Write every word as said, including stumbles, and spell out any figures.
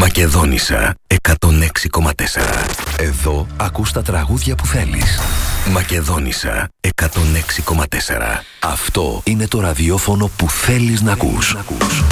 Μακεδόνισσα εκατόν έξι κόμμα τέσσερα. Εδώ ακούς τα τραγούδια που θέλεις. Μακεδόνισσα εκατόν έξι κόμμα τέσσερα. Αυτό είναι το ραδιόφωνο που θέλεις να ακούς.